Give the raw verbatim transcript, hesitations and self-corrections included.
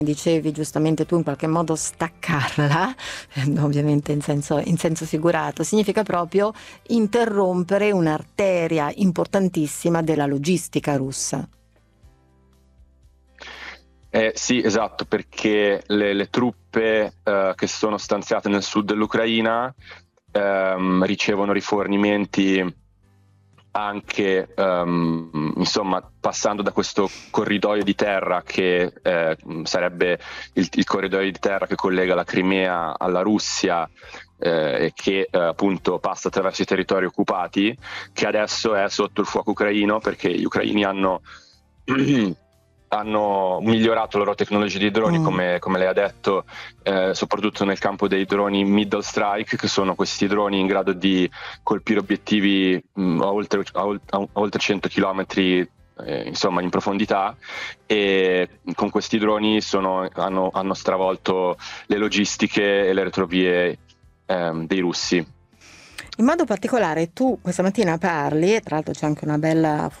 dicevi giustamente tu, in qualche modo staccarla, ovviamente in senso, in senso figurato, significa proprio interrompere un'arteria importantissima della logistica russa. Eh, sì, esatto, perché le, le truppe eh, che sono stanziate nel sud dell'Ucraina ehm, ricevono rifornimenti anche um, insomma passando da questo corridoio di terra che eh, sarebbe il, il corridoio di terra che collega la Crimea alla Russia eh, e che eh, appunto passa attraverso i territori occupati, che adesso è sotto il fuoco ucraino perché gli ucraini hanno hanno migliorato la loro tecnologia di droni, Mm. come, come lei ha detto, eh, soprattutto nel campo dei droni middle strike, che sono questi droni in grado di colpire obiettivi mh, a, oltre, a, a oltre cento chilometri eh, insomma in profondità, e con questi droni sono, hanno, hanno stravolto le logistiche e le retrovie ehm, dei russi. In modo particolare tu questa mattina parli, e tra l'altro c'è anche una bella